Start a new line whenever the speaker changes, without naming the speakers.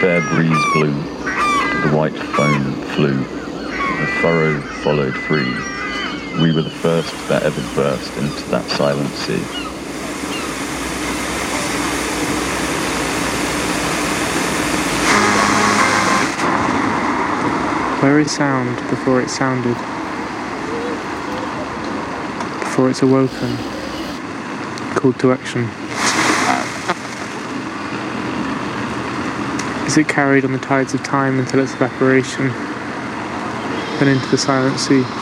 fair breeze blew, the white foam flew, the furrow followed free. We were the first that ever burst into that silent sea.
Where is sound before it sounded? Before it's awoken, called to action? Is it carried on the tides of time until its evaporation, then into the silent sea?